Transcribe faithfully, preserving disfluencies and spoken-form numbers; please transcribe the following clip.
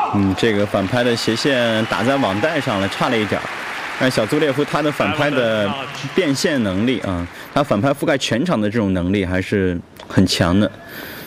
嗯，这个反拍的斜线打在网带上了，差了一点儿。但小祖列夫他的反拍的变现能力啊，他反拍覆盖全场的这种能力还是很强的。